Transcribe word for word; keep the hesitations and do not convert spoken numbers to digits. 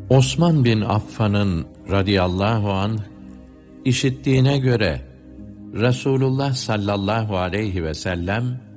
Osman bin Affan'ın radıyallahu anh işittiğine göre Resulullah sallallahu aleyhi ve sellem